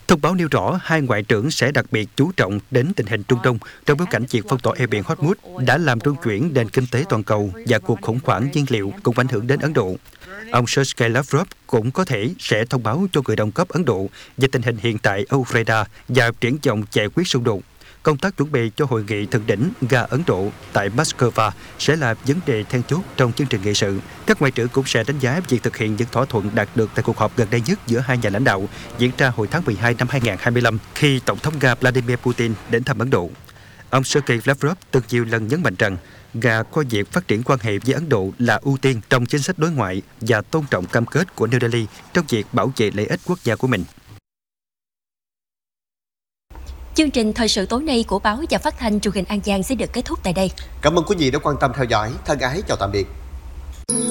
Thông báo nêu rõ hai ngoại trưởng sẽ đặc biệt chú trọng đến tình hình Trung Đông trong bối cảnh việc phong tỏa eo biển Hormuz đã làm rung chuyển nền kinh tế toàn cầu và cuộc khủng hoảng nhiên liệu cũng ảnh hưởng đến Ấn Độ. Ông Sergei Lavrov cũng có thể sẽ thông báo cho người đồng cấp Ấn Độ về tình hình hiện tại ở Ukraine và triển vọng giải quyết xung đột. Công tác chuẩn bị cho hội nghị thượng đỉnh Nga-Ấn Độ tại Moscow sẽ là vấn đề then chốt trong chương trình nghị sự. Các ngoại trưởng cũng sẽ đánh giá việc thực hiện những thỏa thuận đạt được tại cuộc họp gần đây nhất giữa hai nhà lãnh đạo diễn ra hồi tháng 12 năm 2025 khi Tổng thống Nga Vladimir Putin đến thăm Ấn Độ. Ông Sergei Lavrov từng nhiều lần nhấn mạnh rằng Nga coi việc phát triển quan hệ với Ấn Độ là ưu tiên trong chính sách đối ngoại và tôn trọng cam kết của New Delhi trong việc bảo vệ lợi ích quốc gia của mình. Chương trình thời sự tối nay của báo và phát thanh truyền hình An Giang sẽ được kết thúc tại đây. Cảm ơn quý vị đã quan tâm theo dõi. Thân ái chào tạm biệt.